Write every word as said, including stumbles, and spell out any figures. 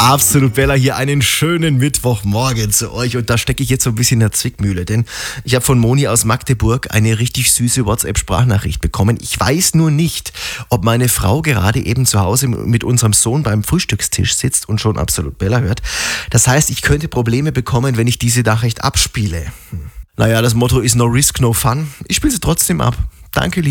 Absolut Bella hier, einen schönen Mittwochmorgen zu euch und da stecke ich jetzt so ein bisschen in der Zwickmühle, denn ich habe von Moni aus Magdeburg eine richtig süße WhatsApp-Sprachnachricht bekommen. Ich weiß nur nicht, ob meine Frau gerade eben zu Hause mit unserem Sohn beim Frühstückstisch sitzt und schon Absolut Bella hört. Das heißt, ich könnte Probleme bekommen, wenn ich diese Nachricht abspiele. Hm. Naja, das Motto ist no risk, no fun. Ich spiele sie trotzdem ab. Danke, liebe